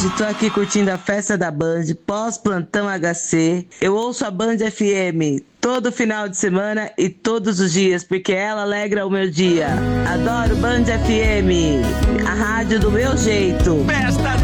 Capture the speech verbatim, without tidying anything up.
tô aqui curtindo a festa da Band, pós-plantão H C. Eu ouço a Band F M todo final de semana e todos os dias, porque ela alegra o meu dia. Adoro Band F M, a rádio do meu jeito. Festa